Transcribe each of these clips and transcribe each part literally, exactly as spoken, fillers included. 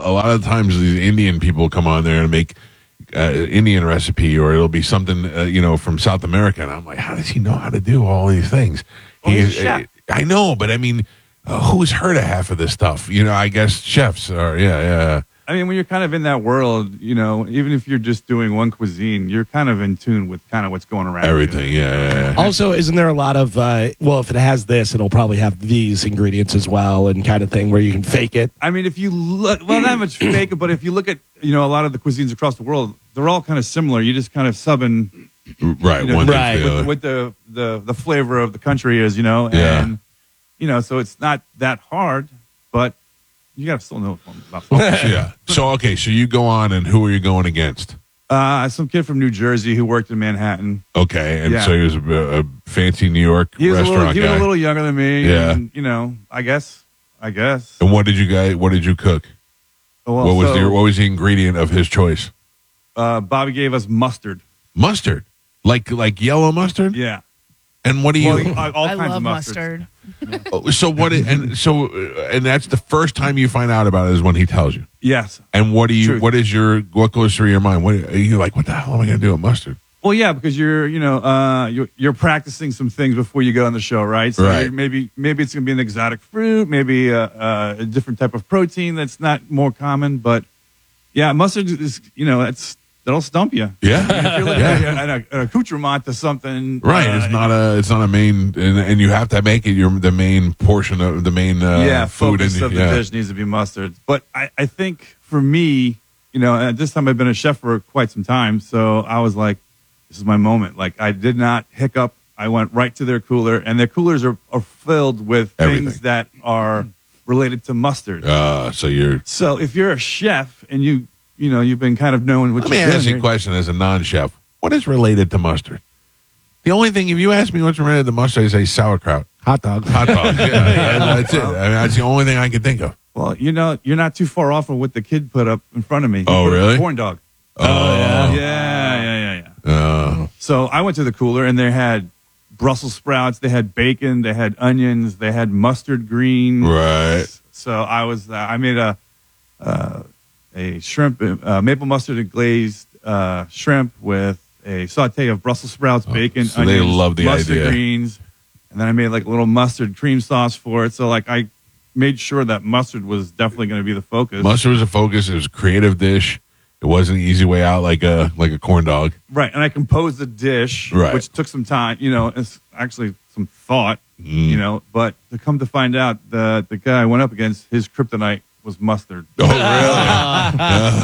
a lot of times these Indian people come on there and make uh, Indian recipe, or it'll be something uh, you know from South America, and I'm like, how does he know how to do all these things? Well, He, he's a chef. I know, but I mean, uh, who's heard of half of this stuff? You know, I guess chefs are. Yeah, yeah. I mean, when you're kind of in that world, you know, even if you're just doing one cuisine, you're kind of in tune with kind of what's going around. Everything, you. yeah, yeah, yeah. Also, isn't there a lot of, uh, well, if it has this, it'll probably have these ingredients as well and kind of thing where you can fake it? I mean, if you look, well, not much fake it, but if you look at, you know, a lot of the cuisines across the world, they're all kind of similar. You just kind of subbing Right, you know, one thing right. to the other. with, with the, the, the flavor of the country is, you know, Yeah. and, you know, so it's not that hard, but you got to still know about food. Yeah. So okay, so you go on, and who are you going against? Uh, some kid from New Jersey who worked in Manhattan. Okay, and Yeah. so he was a, a fancy New York He was, a restaurant little, he was guy. a little younger than me. Yeah. And, you know, I guess, I guess. And what did you guys? What did you cook? Well, what was so, the what was the ingredient of his choice? uh, Bobby gave us mustard. Mustard, like like yellow mustard. Yeah. And what do you? Well, all, all I kinds love of mustard. mustard. Oh, so what? It, and so uh, and that's the first time you find out about it is when he tells you. Yes. And what do you? Truth. What is your? What goes through your mind? What are you like? What the hell am I going to do with mustard? Well, yeah, because you're, you know, uh, you're, you're practicing some things before you go on the show, right? So Right. you're maybe maybe it's going to be an exotic fruit, maybe a, a, a different type of protein that's not more common. But yeah, mustard is, you know, that's that'll stump you. Yeah. I mean, if you're looking Yeah. at a- an accoutrement to something, Right. uh, It's not a. It's not a main, and, and you have to make it your the main portion of the main uh, yeah, food. focus in, of yeah. the dish needs to be mustard. But I, I think for me, you know, at this time I've been a chef for quite some time, so I was like, this is my moment. Like I did not hiccup. I went right to their cooler, and their coolers are, are filled with Everything. things that are related to mustard. Uh, so you're. So if you're a chef and you, you know, you've been kind of knowing what Let me you're ask doing you a question as a non-chef. What is related to mustard? The only thing, if you ask me what's related to mustard, I say sauerkraut. Hot dog. Hot dogs. Yeah, yeah, that's it. I mean, that's the only thing I can think of. Well, you know, you're not too far off of what the kid put up in front of me. He Oh, put a really? Corn dog. Oh, yeah. Yeah, yeah, yeah, yeah. Uh, So I went to the cooler, and they had Brussels sprouts, they had bacon, they had onions, they had mustard green. right. So I was, uh, I made a uh, a shrimp, uh, maple mustard and glazed uh, shrimp with a saute of Brussels sprouts, bacon, so they onions, love the mustard idea. greens, and then I made like a little mustard cream sauce for it. So like I made sure that mustard was definitely going to be the focus. Mustard was a focus. It was a creative dish. It wasn't an easy way out like a like a corn dog. Right, and I composed the dish, Right. which took some time. You know, it's actually some thought. Mm. You know, but to come to find out, the the guy I went up against, his kryptonite was mustard. Oh, really?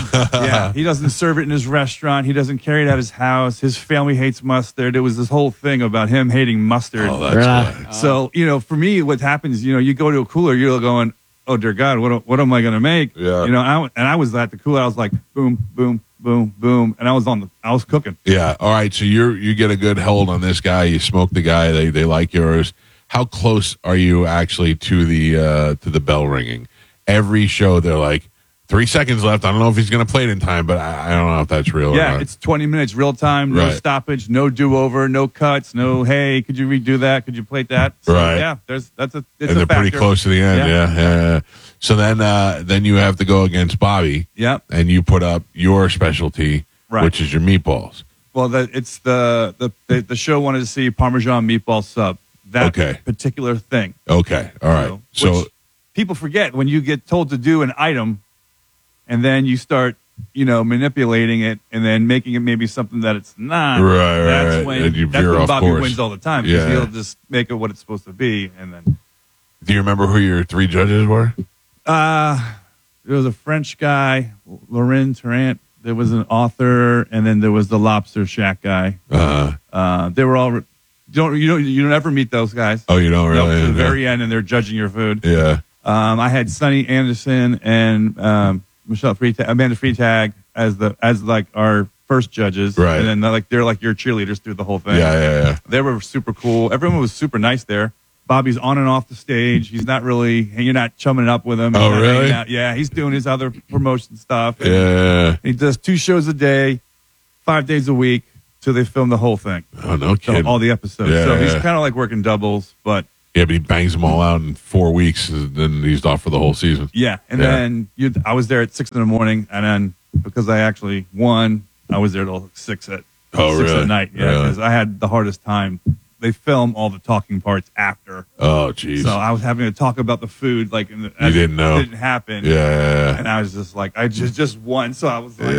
Yeah, he doesn't serve it in his restaurant. He doesn't carry it at his house. His family hates mustard. It was this whole thing about him hating mustard. Oh, that's Right. why. So you know, for me, what happens? You know, you go to a cooler, you're going, "Oh dear God, what what am I going to make?" Yeah. You know, and I, and I was at the cooler. I was like, boom, boom, boom, boom, and I was on the, I was cooking. Yeah. All right. So you you get a good hold on this guy. You smoke the guy. They they like yours. How close are you actually to the uh, to the bell ringing? Every show they're like three seconds left. I don't know if he's going to play it in time, but I, I don't know if that's real. or Yeah, not. it's twenty minutes real time, no Right. stoppage, no do over, no cuts, no hey, could you redo that? Could you plate that? So, Right. Yeah, there's that's a it's and a they're pretty factor. close to the end. Yeah. Yeah. yeah, yeah. So then uh, then you have to go against Bobby, Yep. and you put up your specialty, Right. which is your meatballs. Well, the, it's the, the the the show wanted to see Parmesan meatball sub. That Okay. particular thing. Okay. All right. You know, So which people forget when you get told to do an item, and then you start, you know, manipulating it, and then making it maybe something that it's not. Right, right, That's right. when And you that's veer when off Bobby course. wins all the time because Yeah. he'll just make it what it's supposed to be, and then. do you remember who your three judges were? Uh, there was a French guy, Laurent Tarrant. There was an author, and then there was the Lobster Shack guy. Uh, Uh, they were all. You don't you don't you don't ever meet those guys. oh, you don't No, really? to the yeah. very end, and they're judging your food. Yeah. Um, I had Sonny Anderson and um, Michelle Freetag, Amanda Freetag as the as like our first judges, Right. And then they're like they're like your cheerleaders through the whole thing. Yeah, yeah, yeah. They were super cool. Everyone was super nice there. Bobby's on and off the stage. He's not really, you're not chumming up with him. He's Oh, not really? hanging out. Yeah, he's doing his other promotion stuff. And Yeah. He does two shows a day, five days a week, till they film the whole thing. Oh, no So kidding. all the episodes. Yeah, so he's yeah. kind of like working doubles, but Yeah, but he bangs them all out in four weeks, and then he's off for the whole season. Yeah, and Yeah. then you, I was there at six in the morning, and then because I actually won, I was there till six at Oh, six really? at night. Yeah, Really? because I had the hardest time. They film all the talking parts after, Oh, jeez. so I was having to talk about the food like in the, You didn't know. it didn't happen. Yeah, yeah, and I was just like, I just just won, so I was like,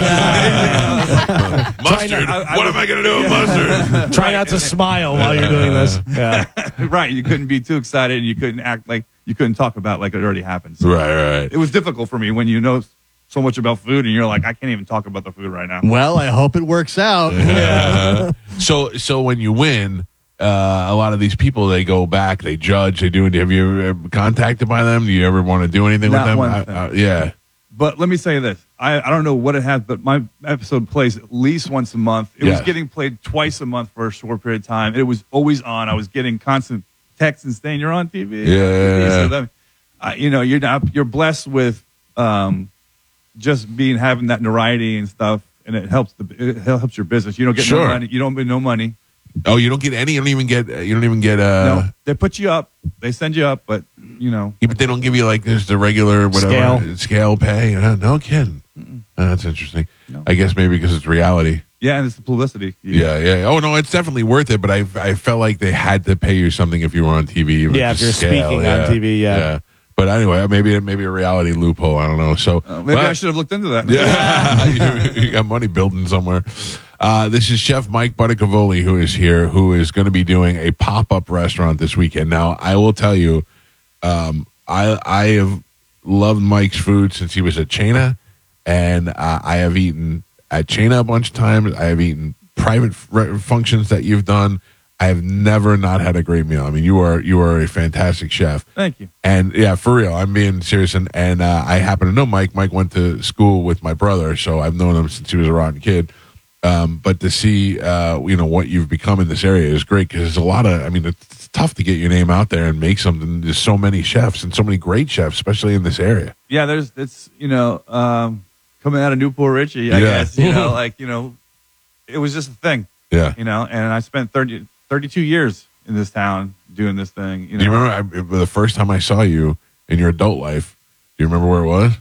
yeah. Mustard. I- I what was- am I going to do with mustard? Try not to smile while you're doing this. Yeah. right. You couldn't be too excited, and you couldn't act like you couldn't talk about like it already happened. So Right, right. it was difficult for me when you know so much about food, and you're like, I can't even talk about the food right now. Well, I hope it works out. Uh, so, so when you win, uh, a lot of these people, they go back, they judge, they do. Have you ever been contacted by them? Do you ever want to do anything Not with them? one I- thing. uh, yeah. But let me say this. I, I don't know what it has, but my episode plays at least once a month. It was Yeah. getting played twice a month for a short period of time. It was always on. I was getting constant texts and saying, you're on T V. Yeah, yeah, yeah. So that, uh, you know, you're not, you're blessed with um, just being, having that notoriety and stuff. And it helps the, it helps your business. You don't get Sure. no money. You don't get no money. Oh, you don't get any. You don't even get. You don't even get. Uh, no, they put you up. They send you up, but you know, yeah, but they don't give you like this the regular whatever Scale. scale pay. Uh, no kidding. Uh, that's interesting. No. I guess maybe because it's reality. yeah, and it's the publicity. You- Yeah, yeah. Oh no, it's definitely worth it. But I, I felt like they had to pay you something if you were on T V. even Yeah, the if you're scale, speaking on T V, yeah. But anyway, maybe maybe a reality loophole. I don't know. So Uh, maybe well, I should have looked into that. Yeah, you, you got money building somewhere. Uh, this is Chef Mike Buttacavoli who is here, who is going to be doing a pop-up restaurant this weekend. Now, I will tell you, um, I I have loved Mike's food since he was at Chena, and uh, I have eaten at Chena a bunch of times. I have eaten private f- functions that you've done. I have never not had a great meal. I mean, you are you are a fantastic chef. Thank you. And yeah, for real, I'm being serious. And, and uh, I happen to know Mike. Mike went to school with my brother, so I've known him since he was a rotten kid. Um, but to see, uh, you know, what you've become in this area is great because there's a lot of, I mean, it's tough to get your name out there and make something. There's so many chefs and so many great chefs, especially in this area. Yeah, there's it's you know um, coming out of Newport Richie, I Yeah. guess you know like you know it was just a thing, Yeah. you know, and I spent thirty, thirty-two years in this town doing this thing. You know, Do you remember I, the first time I saw you in your adult life? Do you remember where it was?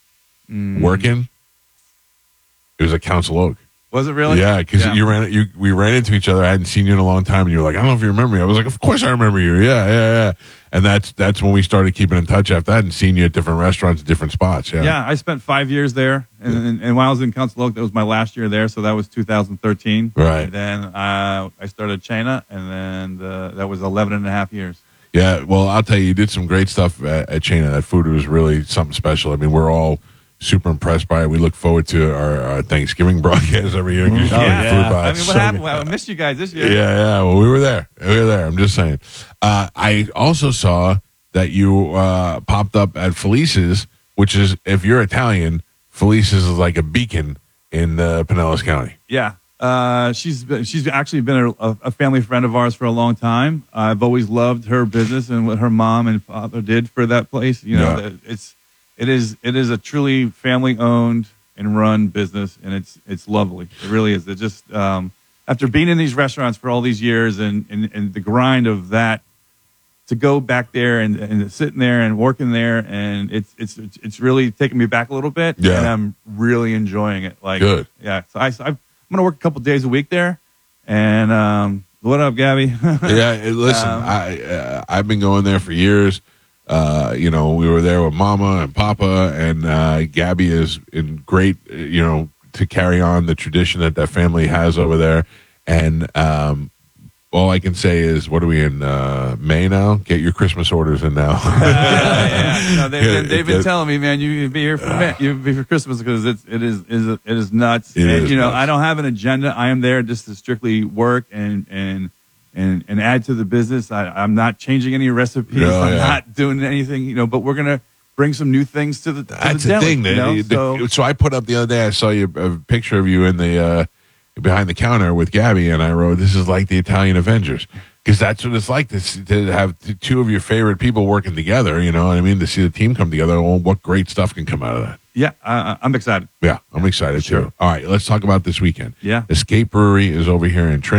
Mm. Working? It was at Council Oak. Was it really? Yeah, because Yeah. you ran, you we ran into each other. I hadn't seen you in a long time, and you were like, "I don't know if you remember me." I was like, "Of course I remember you." Yeah, yeah, yeah. And that's that's when we started keeping in touch after that and seeing you at different restaurants, different spots. Yeah, Yeah, I spent five years there, and, and, and when I was in Council Oak, that was my last year there, so that was two thousand thirteen. Right. And then uh, I started China, and then the, that was eleven and a half years. yeah. Well, I'll tell you, you did some great stuff at, at Chena. That food was really something special. I mean, we're all super impressed by it. We look forward to our, our Thanksgiving broadcast every year. Oh, yeah. Food by I it. mean, So what happened? good. Well, I missed you guys this year. Yeah, yeah. Well, we were there. We were there. I'm just saying. Uh, I also saw that you uh, popped up at Felice's, which is, if you're Italian, Felice's is like a beacon in uh, Pinellas County. Yeah. Uh, she's been, she's actually been a, a family friend of ours for a long time. I've always loved her business and what her mom and father did for that place. You know, Yeah. it's it is it is a truly family owned and run business, and it's it's lovely. It really is. It just um, after being in these restaurants for all these years and and, and the grind of that, to go back there and, and sitting there and working there, and it's it's it's really taking me back a little bit. Yeah. And I'm really enjoying it. Like, Good. Yeah. So I, I'm going to work a couple days a week there. And um, what up, Gabby? Yeah, hey, listen, Um, I uh, I've been going there for years. Uh, you know, we were there with Mama and Papa, and uh, Gabby is in great, uh, you know, to carry on the tradition that that family has over there. And um, all I can say is, what are we in uh, May now? Get your Christmas orders in now. yeah, yeah. No, they've been, they've been Yeah. telling me, man, you be here for May- you be for Christmas because it's it is is it is nuts. It and is you know, nuts. I don't have an agenda. I am there just to strictly work and and and and add to the business. I, I'm not changing any recipes. No, I'm yeah. not doing anything. You know, but we're gonna bring some new things to the. To That's the, the deli, thing. You know? the- so, the- so I put up the other day. I saw you a picture of you in the uh, behind the counter with Gabby, and I wrote, "This is like the Italian Avengers," because that's what it's like to, s- to have t- two of your favorite people working together. You know what I mean? To see the team come together. Well, what great stuff can come out of that. yeah, I, I'm excited. Yeah, I'm excited Sure. too. All right, let's talk about this weekend. Yeah. Escape Brewery is over here in Trinity.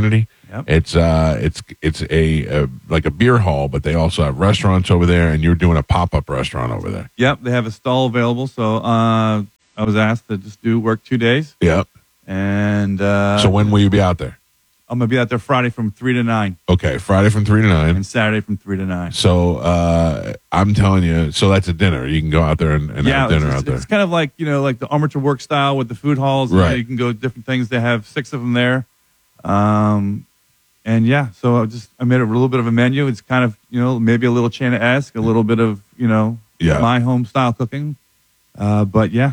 Yep. It's uh, it's it's a, a like a beer hall, but they also have restaurants over there, and you're doing a pop up restaurant over there. Yep, they have a stall available. So uh, I was asked to just do work two days, Yep. and uh, So when will you be out there? I'm gonna be out there Friday from three to nine, Okay, Friday from three to nine. and Saturday from three to nine. So uh, I'm telling you, so that's a dinner. You can go out there and, and yeah, have dinner it's, out there. it's kind of like you know, like the Armature Work style with the food halls. You know, Right. you can go different things. They have six of them there. Um, and yeah, so I just I made a little bit of a menu. It's kind of you know maybe a little Chana-esque, a little bit of you know Yeah. my home style cooking. Uh, but yeah,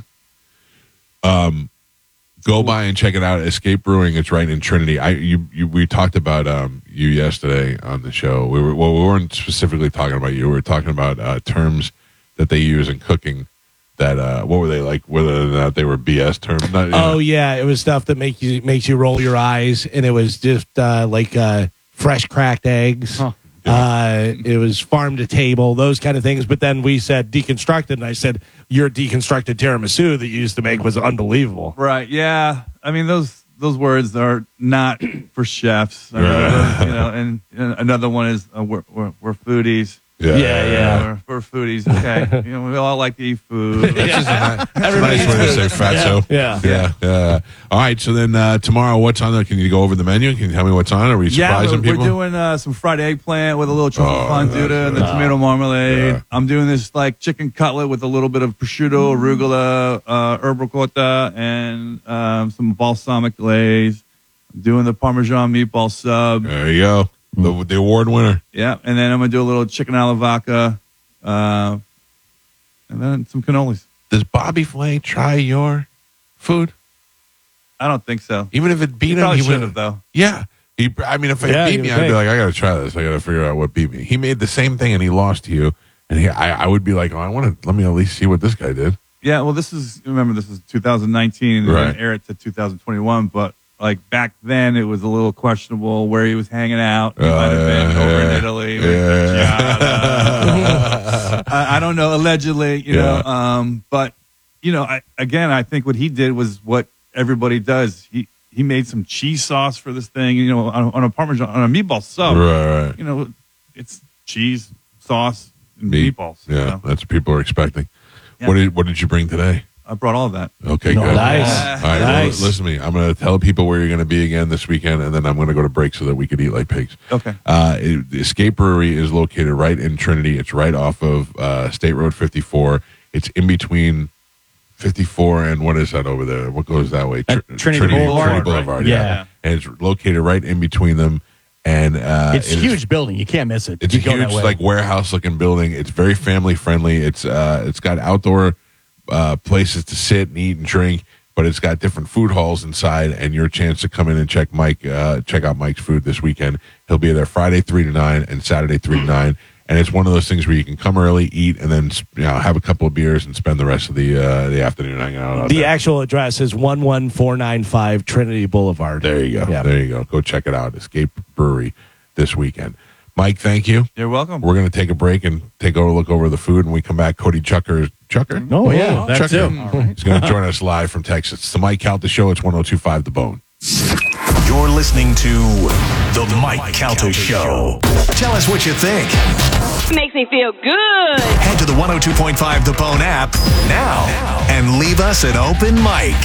Um, go by and check it out. Escape Brewing. It's right in Trinity. I you, you we talked about um you yesterday on the show. We were well, we weren't specifically talking about you. We were talking about uh, terms that they use in cooking. That uh, what were they like? Whether or not they were B S terms. Not, you know. Oh yeah, it was stuff that make you makes you roll your eyes, and it was just uh, like uh, fresh cracked eggs. Huh. Uh, it was farm to table, those kind of things. But then we said deconstructed, and I said your deconstructed tiramisu that you used to make was unbelievable. right. Yeah, I mean those those words are not for chefs. I mean, Right. those, you know, and, and another one is uh, we're, we're, we're foodies. Yeah, Yeah, yeah. We're, we're foodies. Okay, you know, we all like to eat food. That's just a, nice- that's a nice way to say fatso. Yeah. yeah, yeah. All right. So then uh, tomorrow, what's on there? Can you go over the menu? Can you tell me what's on? Are we Yeah, surprising we're, we're people? doing uh, some fried eggplant with a little chocolate Oh, fondue that's and the good. tomato marmalade. Yeah. I'm doing this like chicken cutlet with a little bit of prosciutto, arugula, uh, herb ricotta, and um, some balsamic glaze. I'm doing the Parmesan meatball sub. There you go. The, the award winner. Yeah, and then I'm gonna do a little chicken alla vodka, uh, and then some cannolis. Does Bobby Flay try your food? I don't think so. Even if it beat He him, probably he should would have though. Yeah. He, I mean, if it Yeah, beat you me, would I'd be think. like, I got to try this. I got to figure out what beat me. He made the same thing and he lost to you. And he, I, I would be like, oh, I want to, let me at least see what this guy did. Yeah, well, this is remember this is two thousand nineteen, and Right. they're gonna air it to two thousand twenty-one. But like back then, it was a little questionable where he was hanging out. He Oh, might have been yeah, over in yeah. Italy. with Yeah. Giada. I, I don't know, allegedly, you Yeah. know. Um, but you know, I, again, I think what he did was what everybody does. He he made some cheese sauce for this thing, you know, on, on a parmesan on a meatball sub. Right, right. You know, it's cheese sauce and Meat. meatballs. Yeah, you know? that's what people are expecting. Yeah. What did What did you bring today? I brought all of that. Okay, No, good. nice. All right, well, Nice. listen to me. I'm going to tell people where you're going to be again this weekend, and then I'm going to go to break so that we could eat like pigs. Okay. Uh, it, the Escape Brewery is located right in Trinity. It's right off of uh, State Road fifty-four. It's in between fifty-four and what is that over there? What goes that way? Uh, Tr- Trinity Boulevard, Trinity right? Boulevard, yeah. Yeah. And it's located right in between them. And uh, It's it a is- huge building. You can't miss it. It's You a go that huge, way. like warehouse looking building. It's very family friendly. It's uh, it's got outdoor uh, places to sit and eat and drink, but it's got different food halls inside. And your chance to come in and check Mike, uh, check out Mike's food this weekend. He'll be there Friday three to nine and Saturday three to nine. And it's one of those things where you can come early, eat, and then you know have a couple of beers and spend the rest of the uh, the afternoon hanging out. out The there. actual address is one one four nine five Trinity Boulevard. There you go. Yeah. There you go. Go check it out. Escape Brewery this weekend. Mike, thank you. You're welcome. We're going to take a break and take a look over the food. And we come back, Cody Chucker. Chucker? Oh, yeah, that Chucker. too. He's going to join us live from Texas. It's the Mike Calta Show. It's one oh two point five The Bone. You're listening to The Mike Calta Show. Tell us what you think. Makes me feel good. Head to the one oh two point five The Bone app now and leave us an open mic.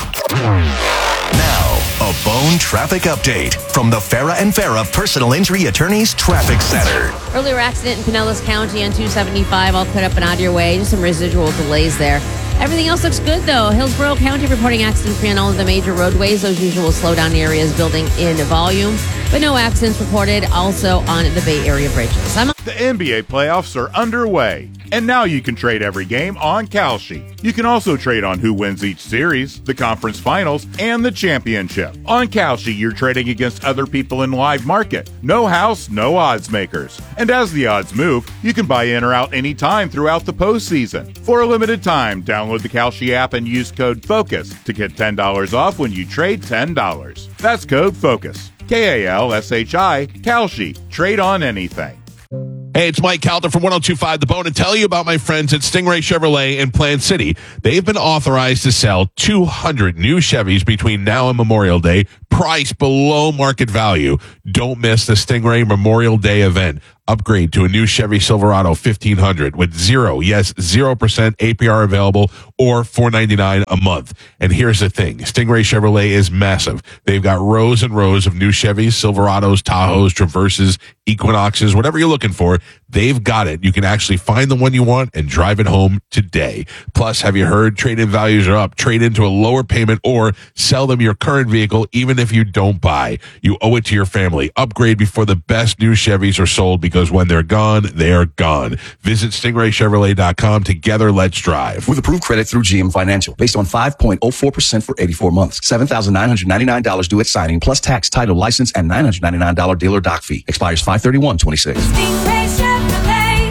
Now, a Bone traffic update from the Farah and Farah Personal Injury Attorneys Traffic Center. Earlier accident in Pinellas County on two seventy-five, all put up and out of your way. Just some residual delays there. Everything else looks good, though. Hillsborough County reporting accident-free on all of the major roadways. Those usual slowdown areas building in volume, but no accidents reported. Also on the Bay Area bridges. I'm The N B A playoffs are underway, and now you can trade every game on Kalshi. You can also trade on who wins each series, the conference finals, and the championship. On Kalshi, you're trading against other people in live market. No house, no odds makers. And as the odds move, you can buy in or out anytime throughout the postseason. For a limited time, download the Kalshi app and use code FOCUS to get ten dollars off when you trade ten dollars. That's code FOCUS. K A L S H I, Kalshi. Trade on anything. Hey, it's Mike Calter from one oh two point five The Bone to tell you about my friends at Stingray Chevrolet in Plant City. They've been authorized to sell two hundred new Chevys between now and Memorial Day, priced below market value. Don't miss the Stingray Memorial Day event. Upgrade to a new Chevy Silverado fifteen hundred with zero, yes, zero percent A P R available or four ninety-nine a month. And here's the thing. Stingray Chevrolet is massive. They've got rows and rows of new Chevys, Silverados, Tahoes, Traverses, Equinoxes, whatever you're looking for. They've got it. You can actually find the one you want and drive it home today. Plus, have you heard trade-in values are up? Trade into a lower payment or sell them your current vehicle even if you don't buy. You owe it to your family. Upgrade before the best new Chevys are sold because when they're gone, they're gone. Visit stingray chevrolet dot com. Together, let's drive. With approved credit through G M Financial based on five point oh four percent for eighty-four months. seven thousand nine hundred ninety-nine dollars due at signing plus tax, title, license, and nine hundred ninety-nine dollars dealer doc fee. Expires five thirty-one twenty-six. Stingray Chevrolet.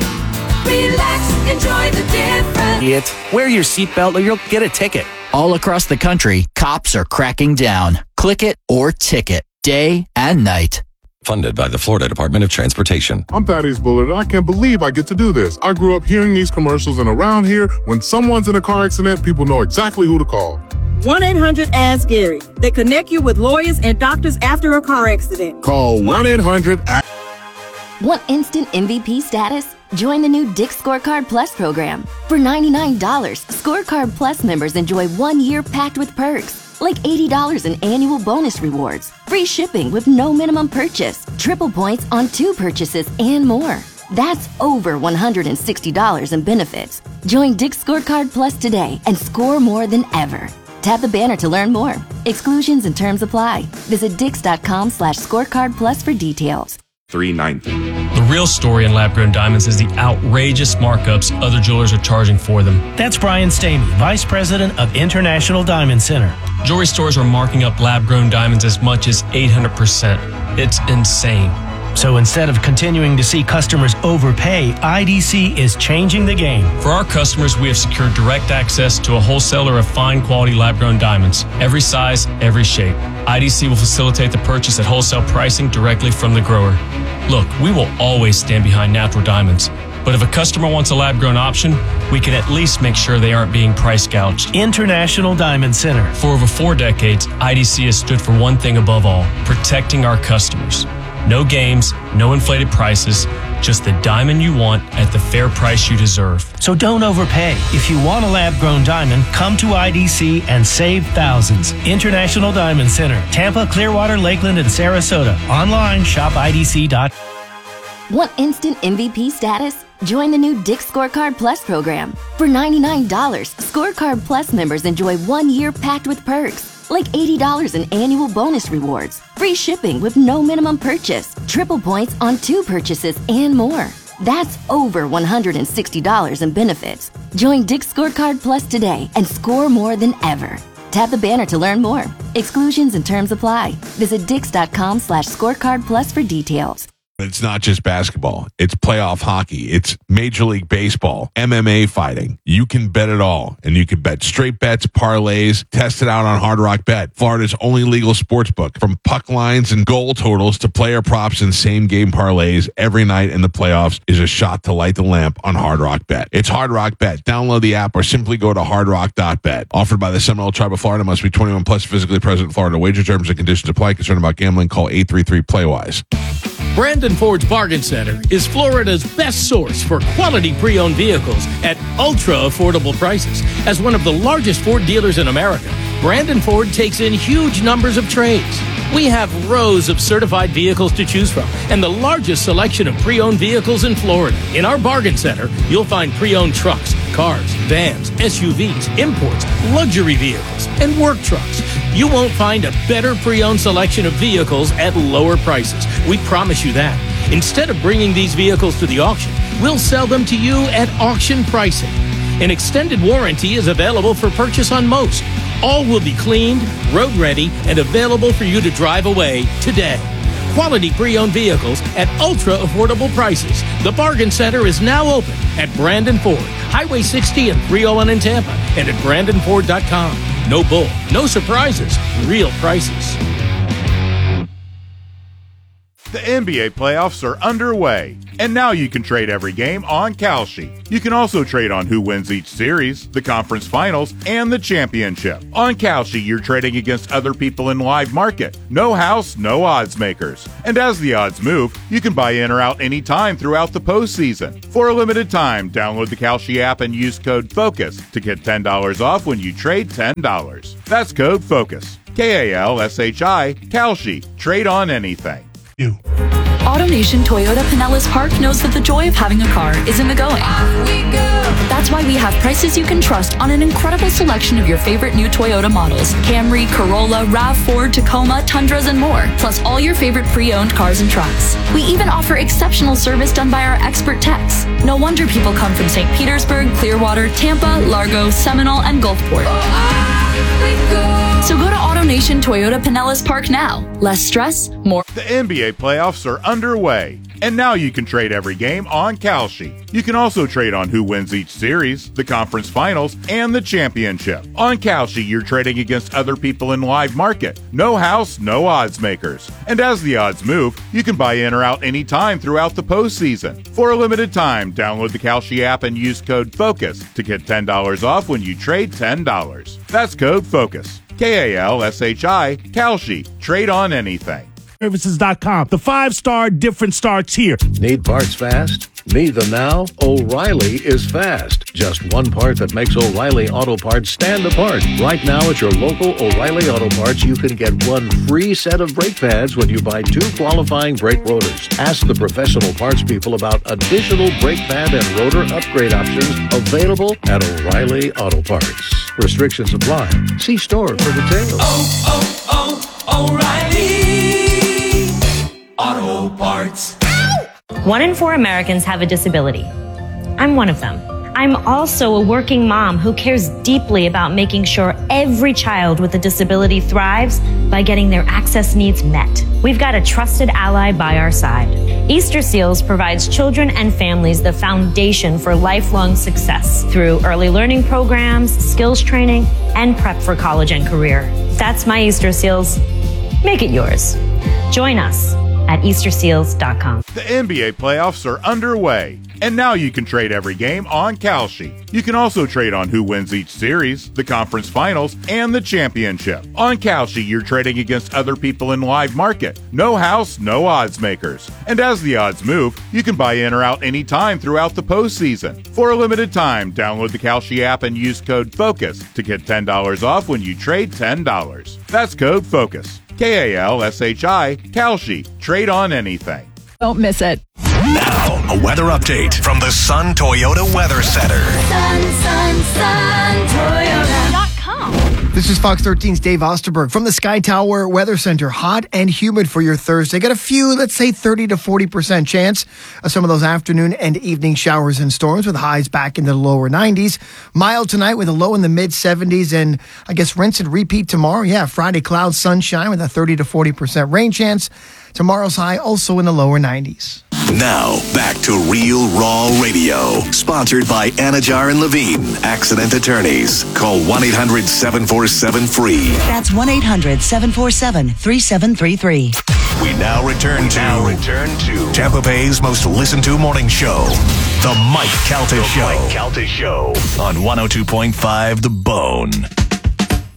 Relax, enjoy the difference. It. Wear your seatbelt or you'll get a ticket. All across the country, cops are cracking down. Click it or ticket, day and night. Funded by the Florida Department of Transportation. I'm Thaddeus Bullard, and I can't believe I get to do this. I grew up hearing these commercials, and around here, when someone's in a car accident, people know exactly who to call. one eight hundred ask Gary. They connect you with lawyers and doctors after a car accident. Call one eight hundred ask Want instant M V P status? Join the new Dick's Scorecard Plus program. For ninety-nine dollars, Scorecard Plus members enjoy one year packed with perks, like eighty dollars in annual bonus rewards, free shipping with no minimum purchase, triple points on two purchases, and more. That's over one hundred sixty dollars in benefits. Join Dick's Scorecard Plus today and score more than ever. Tap the banner to learn more. Exclusions and terms apply. Visit dix.com slash scorecard plus for details. three ninety. The real story in lab-grown diamonds is the outrageous markups other jewelers are charging for them. That's Brian Stamey, Vice President of International Diamond Center. Jewelry stores are marking up lab-grown diamonds as much as eight hundred percent. It's insane. So instead of continuing to see customers overpay, I D C is changing the game. For our customers, we have secured direct access to a wholesaler of fine quality lab-grown diamonds. Every size, every shape. I D C will facilitate the purchase at wholesale pricing directly from the grower. Look, we will always stand behind natural diamonds. But if a customer wants a lab-grown option, we can at least make sure they aren't being price gouged. International Diamond Center. For over four decades, I D C has stood for one thing above all, protecting our customers. No games, no inflated prices, just the diamond you want at the fair price you deserve. So don't overpay. If you want a lab-grown diamond, come to I D C and save thousands. International Diamond Center, Tampa, Clearwater, Lakeland, and Sarasota. Online, shop I D C dot com. Want instant M V P status? Join the new Dick's Scorecard Plus program. For ninety-nine dollars, Scorecard Plus members enjoy one year packed with perks, like eighty dollars in annual bonus rewards, free shipping with no minimum purchase, triple points on two purchases, and more. That's over one hundred sixty dollars in benefits. Join Dick's Scorecard Plus today and score more than ever. Tap the banner to learn more. Exclusions and terms apply. Visit dix.com slash scorecard plus for details. It's not just basketball. It's playoff hockey. It's Major League Baseball, M M A fighting. You can bet it all. And you can bet straight bets, parlays, test it out on Hard Rock Bet, Florida's only legal sports book. From puck lines and goal totals to player props and same-game parlays, every night in the playoffs is a shot to light the lamp on Hard Rock Bet. It's Hard Rock Bet. Download the app or simply go to hard rock dot bet. Offered by the Seminole Tribe of Florida. Must be twenty-one plus, physically present in Florida. Wager terms and conditions apply. Concerned about gambling? Call eight three three play wise. Brandon Ford's Bargain Center is Florida's best source for quality pre-owned vehicles at ultra-affordable prices. As one of the largest Ford dealers in America, Brandon Ford takes in huge numbers of trades. We have rows of certified vehicles to choose from and the largest selection of pre-owned vehicles in Florida. In our Bargain Center, you'll find pre-owned trucks, cars, vans, S U Vs, imports, luxury vehicles, and work trucks. You won't find a better pre-owned selection of vehicles at lower prices. We promise you that. Instead of bringing these vehicles to the auction, we'll sell them to you at auction pricing. An extended warranty is available for purchase on most. All will be cleaned, road ready, and available for you to drive away today. Quality pre-owned vehicles at ultra-affordable prices. The Bargain Center is now open at Brandon Ford, Highway sixty and three oh one in Tampa, and at brandon ford dot com. No bull, no surprises, real prices. The N B A playoffs are underway, and now you can trade every game on Kalshi. You can also trade on who wins each series, the conference finals, and the championship. On Kalshi, you're trading against other people in live market. No house, no odds makers. And as the odds move, you can buy in or out anytime throughout the postseason. For a limited time, download the Kalshi app and use code FOCUS to get ten dollars off when you trade ten dollars. That's code FOCUS. K A L S H I, Kalshi. Trade on anything. You. AutoNation Toyota Pinellas Park knows that the joy of having a car is in the going. That's why we have prices you can trust on an incredible selection of your favorite new Toyota models. Camry, Corolla, RAV four, Tacoma, Tundras, and more. Plus all your favorite pre-owned cars and trucks. We even offer exceptional service done by our expert techs. No wonder people come from Saint Petersburg, Clearwater, Tampa, Largo, Seminole, and Gulfport. So go to AutoNation Toyota Pinellas Park now. Less stress, more. The N B A playoffs are underway, and now you can trade every game on Kalshi. You can also trade on who wins each series, the conference finals, and the championship. On Kalshi, you're trading against other people in live market. No house, no odds makers. And as the odds move, you can buy in or out anytime throughout the postseason. For a limited time, download the Kalshi app and use code FOCUS to get ten dollars off when you trade ten dollars. That's code FOCUS. K A L S H I, Kalshi. Trade on anything. Services dot com. The five-star difference starts here. Need parts fast? Need them now? O'Reilly is fast. Just one part that makes O'Reilly Auto Parts stand apart. Right now at your local O'Reilly Auto Parts, you can get one free set of brake pads when you buy two qualifying brake rotors. Ask the professional parts people about additional brake pad and rotor upgrade options available at O'Reilly Auto Parts. Restrictions apply. See store for details. Oh, oh, oh, O'Reilly Auto Parts. One in four Americans have a disability. I'm one of them. I'm also a working mom who cares deeply about making sure every child with a disability thrives by getting their access needs met. We've got a trusted ally by our side. Easter Seals provides children and families the foundation for lifelong success through early learning programs, skills training, and prep for college and career. That's my Easter Seals. Make it yours. Join us at Easter Seals dot com. The N B A playoffs are underway, and now you can trade every game on Kalshi. You can also trade on who wins each series, the conference finals, and the championship. On Kalshi, you're trading against other people in live market. No house, no odds makers. And as the odds move, you can buy in or out anytime throughout the postseason. For a limited time, download the Kalshi app and use code FOCUS to get ten dollars off when you trade ten dollars. That's code FOCUS. K A L S H I, Kalshi. Trade on anything. Don't miss it. Now, a weather update from the Sun Toyota Weather Center. Sun, sun, sun, Toyota dot com. This is Fox thirteen's Dave Osterberg from the Sky Tower Weather Center. Hot and humid for your Thursday. Got a few, let's say thirty to forty percent chance of some of those afternoon and evening showers and storms with highs back in the lower nineties. Mild tonight with a low in the mid seventies, and I guess rinse and repeat tomorrow. Yeah, Friday clouds, sunshine with a thirty to forty percent rain chance. Tomorrow's high also in the lower nineties. Now, back to Real Raw Radio. Sponsored by Anajar and Levine, accident attorneys. Call one eight hundred seven four seven free. That's one eight hundred seven four seven three seven three three. We now return to, now return to Tampa Bay's most listened to morning show, The Mike Calta Show. Mike Calta Show on one oh two point five The Bone.